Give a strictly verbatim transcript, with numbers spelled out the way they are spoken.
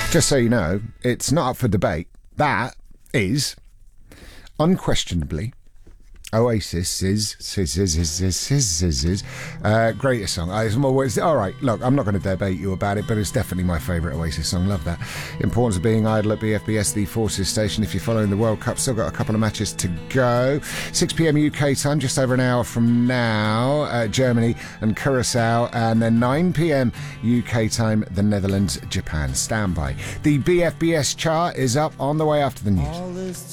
Just so you know, it's not up for debate. That is unquestionably Oasis is is is is is is, is, is uh, greatest song. Uh, it's always, all right, look, I'm not going to debate you about it, but it's definitely my favourite Oasis song. Love that. Importance of being idle at B F B S, the Forces Station. If you're following the World Cup, still got a couple of matches to go. six p.m. U K time, just over an hour from now. Uh, Germany and Curacao, and then nine p.m. U K time, the Netherlands, Japan. Stand by. The B F B S chart is up on the way after the news.